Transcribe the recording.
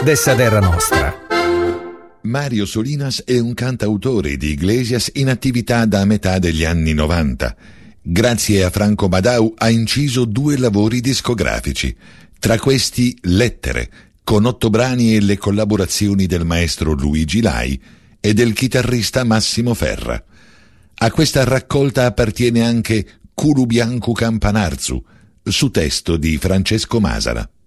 dessa terra nostra. Mario Solinas è un cantautore di Iglesias in attività da metà degli anni 90. Grazie a Franco Badau ha inciso 2 lavori discografici, tra questi Lettere, con 8 brani e le collaborazioni del maestro Luigi Lai e del chitarrista Massimo Ferra. A questa raccolta appartiene anche Culu Biancu Campanarzu, su testo di Francesco Masala.